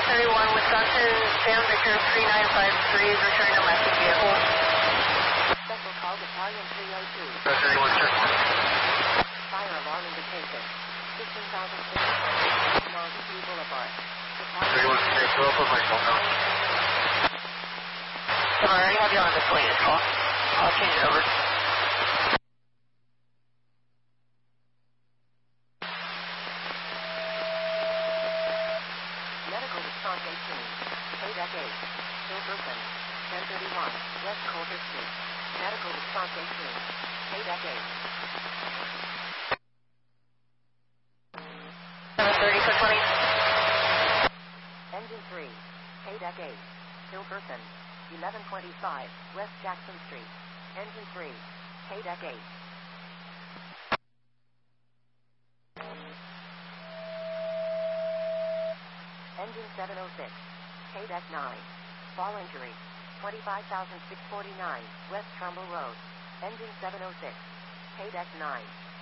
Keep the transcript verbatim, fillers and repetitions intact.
thirty-one, Wisconsin, Sam Victor three nine five three is returning a message vehicle. Special call Battalion three oh two. thirty-one, check one. Fire alarm indication. fifteen thousand six hundred Mountain Boulevard. thirty-one, okay, so I'll put my phone down. So I already have you on the latest call. I'll change it over. Medical response eighteen. Kodak eight. Silverton. ten thirty-one. West Colter Street. Medical response eighteen. Kodak eight. seven thirty, six twenty. Engine three. Kodak eight. Silverton. eleven twenty-five. West Jackson Street. Engine three. Kodak eight. Engine seven oh six. Kodak nine. Fall injury. twenty-five thousand six hundred forty-nine. West Trumbull Road. Engine seven oh six. Kodak nine.